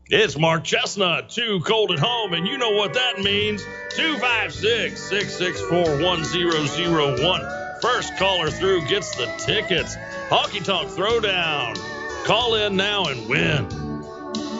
It's Mark Chestnut, too cold at home, and you know what that means. 256-664-1001. First caller through gets the tickets. Honky Tonk Throwdown. Call in now and win.